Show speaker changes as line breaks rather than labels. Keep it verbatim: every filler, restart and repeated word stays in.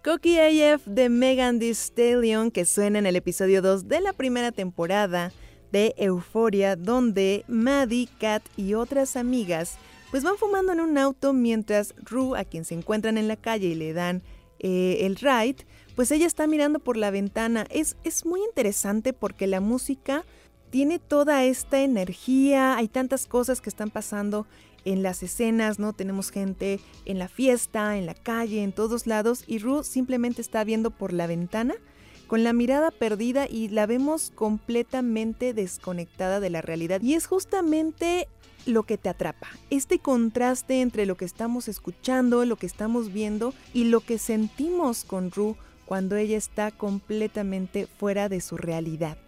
Cocky A F de Megan Thee Stallion, que suena en el episodio dos de la primera temporada de Euphoria, donde Maddie, Kat y otras amigas pues van fumando en un auto mientras Rue, a quien se encuentran en la calle y le dan eh, el ride, pues ella está mirando por la ventana. Es, es muy interesante porque la música tiene toda esta energía, hay tantas cosas que están pasando en las escenas, ¿no? Tenemos gente en la fiesta, en la calle, en todos lados, y Rue simplemente está viendo por la ventana con la mirada perdida y la vemos completamente desconectada de la realidad. Y es justamente lo que te atrapa, este contraste entre lo que estamos escuchando, lo que estamos viendo y lo que sentimos con Rue cuando ella está completamente fuera de su realidad.